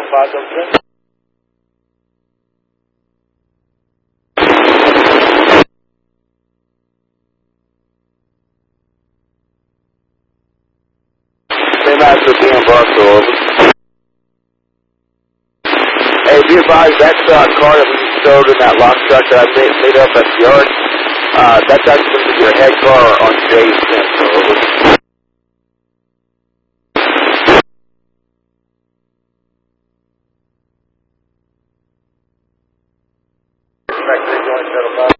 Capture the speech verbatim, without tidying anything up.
five double six. Same after being Barstow, over. Hey, be advised, that uh, car that we stowed in that lock truck that I made, made up at the yard, uh, that's actually your head car on Jay's tent, over. Back to the joint, shuttle five.